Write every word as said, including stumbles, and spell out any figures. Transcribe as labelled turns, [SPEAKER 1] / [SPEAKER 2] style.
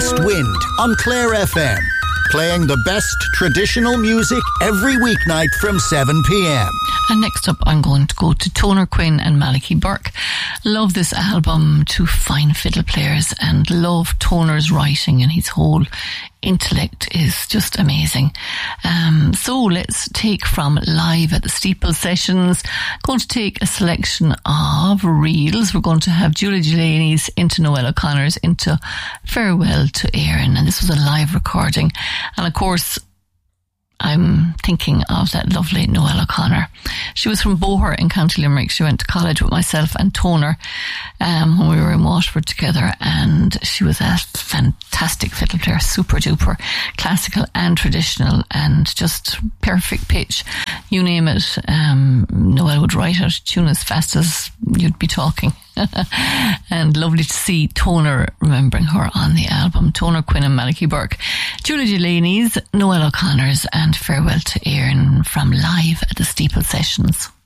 [SPEAKER 1] West Wind on Clare F M. Playing the best traditional music every weeknight from seven p.m.
[SPEAKER 2] And next up, I'm going to go to Toner Quinn and Malachy Burke. Love this album, two fine fiddle players, and love Toner's writing, and his whole intellect is just amazing. Um, so let's take from Live at the Steeple Sessions. Going to take a selection of reels. We're going to have Julia Delaney's Into Noel O'Connor's Into Farewell to Erin, and this was a live recording. And of course, I'm thinking of that lovely Noel O'Connor. She was from Boher in County Limerick. She went to college with myself and Toner um, when we were in Waterford together, and she was a fantastic fiddle player, super duper, classical and traditional, and just perfect pitch. You name it, um, Noel would write it, tune as fast as you'd be talking. And lovely to see Toner remembering her on the album. Toner Quinn and Malachy Burke. Julia Delaney's, Noel O'Connor's and Farewell to Erin from Live at the Steeple Sessions.